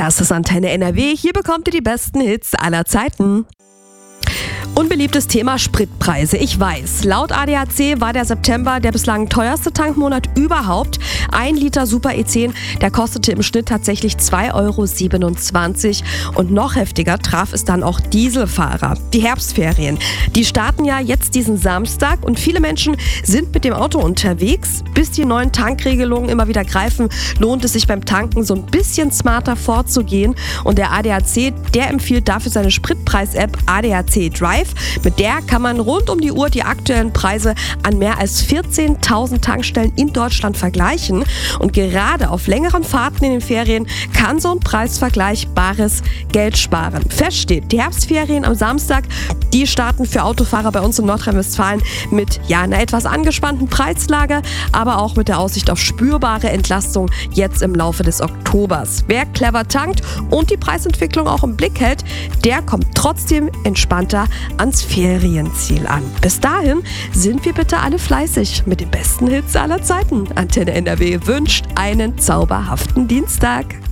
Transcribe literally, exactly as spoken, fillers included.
Das ist Antenne N R W. Hier bekommt ihr die besten Hits aller Zeiten. Unbeliebtes Thema Spritpreise. Ich weiß, laut A D A C war der September der bislang teuerste Tankmonat überhaupt. Ein Liter Super E zehn, der kostete im Schnitt tatsächlich zwei Euro siebenundzwanzig. Und noch heftiger traf es dann auch Dieselfahrer. Die Herbstferien, die starten ja jetzt diesen Samstag und viele Menschen sind mit dem Auto unterwegs. Bis die neuen Tankregelungen immer wieder greifen, lohnt es sich beim Tanken so ein bisschen smarter vorzugehen. Und der A D A C, der empfiehlt dafür seine Spritpreis-App A D A C Drive. Mit der kann man rund um die Uhr die aktuellen Preise an mehr als vierzehntausend Tankstellen in Deutschland vergleichen. Und gerade auf längeren Fahrten in den Ferien kann so ein Preisvergleich bares Geld sparen. Fest steht, die Herbstferien am Samstag, die starten für Autofahrer bei uns in Nordrhein-Westfalen mit ja, einer etwas angespannten Preislage, aber auch mit der Aussicht auf spürbare Entlastung jetzt im Laufe des Oktobers. Wer clever tankt und die Preisentwicklung auch im Blick hält, der kommt trotzdem entspannter ans Ferienziel an. Bis dahin sind wir bitte alle fleißig mit den besten Hits aller Zeiten. Antenne N R W wünscht einen zauberhaften Dienstag.